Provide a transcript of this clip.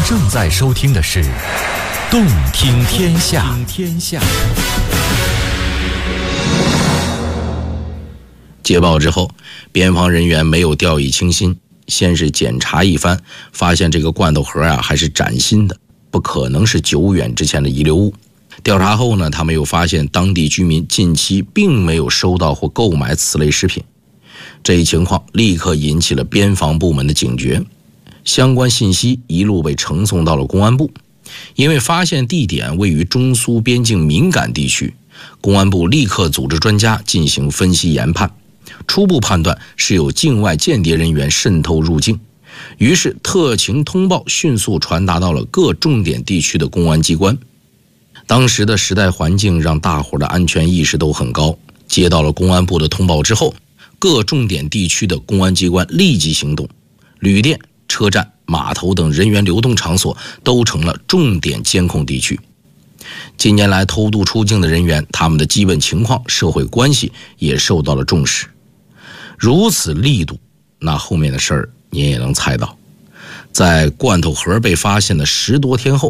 正在收听的是《动听天下》。 接报之后，边防人员没有掉以轻心，先是检查一番，发现这个罐头盒还是崭新的，不可能是久远之前的遗留物。调查后呢，他们又发现当地居民近期并没有收到或购买此类食品。这一情况立刻引起了边防部门的警觉，相关信息一路被呈送到了公安部。因为发现地点位于中苏边境敏感地区，公安部立刻组织专家进行分析研判，初步判断是有境外间谍人员渗透入境。于是特情通报迅速传达到了各重点地区的公安机关。当时的时代环境让大伙的安全意识都很高，接到了公安部的通报之后，各重点地区的公安机关立即行动，旅店、车站、码头等人员流动场所都成了重点监控地区。近年来偷渡出境的人员，他们的基本情况、社会关系也受到了重视。如此力度，那后面的事儿您也能猜到。在罐头盒被发现的10多天后，